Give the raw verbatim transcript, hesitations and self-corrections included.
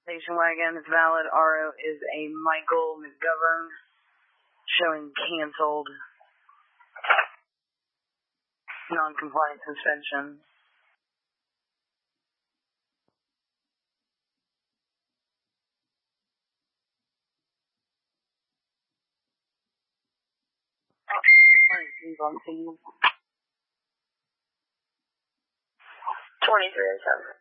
Station wagon is valid. R O is a Michael McGovern, showing canceled. Non-compliant suspension. twenty-three oh seven.